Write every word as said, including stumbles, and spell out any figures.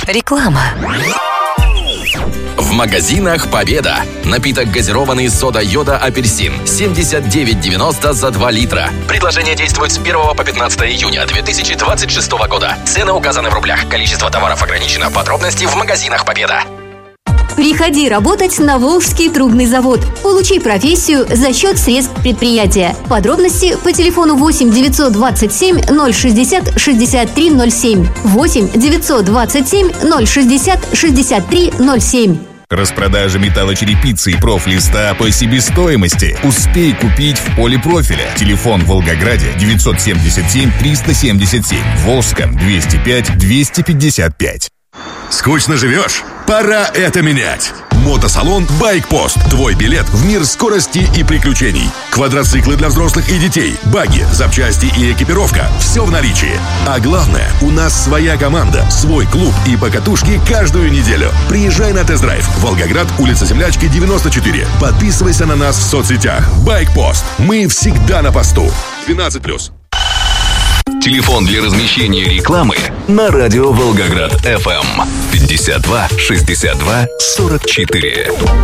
Реклама. В магазинах «Победа». Напиток газированный сода йода апельсин. семьдесят девять девяносто за два литра. Предложение действует с первого по пятнадцатое июня две тысячи двадцать шестого года. Цены указаны в рублях. Количество товаров ограничено. Подробности в магазинах «Победа». Приходи работать на Волжский трубный завод. Получи профессию за счет средств предприятия. Подробности по телефону восемь девятьсот двадцать семь ноль шестьдесят шестьдесят три ноль семь. восемь девятьсот двадцать семь ноль шестьдесят шестьдесят три ноль семь. Распродажа металлочерепицы и профлиста по себестоимости. Успей купить в Полипрофиля. Телефон в Волгограде девятьсот семьдесят семь триста семьдесят семь. В Волжском двести пять двести пятьдесят пять. Скучно живешь? Пора это менять! Мотосалон «Байкпост». Твой билет в мир скорости и приключений. Квадроциклы для взрослых и детей, баги, запчасти и экипировка. Все в наличии. А главное, у нас своя команда, свой клуб и покатушки каждую неделю. Приезжай на тест-драйв. Волгоград, улица Землячки, девяносто четыре. Подписывайся на нас в соцсетях. «Байкпост». Мы всегда на посту. двенадцать плюс. Телефон для размещения рекламы на радио Волгоград эф эм пятьдесят два шестьдесят два сорок четыре.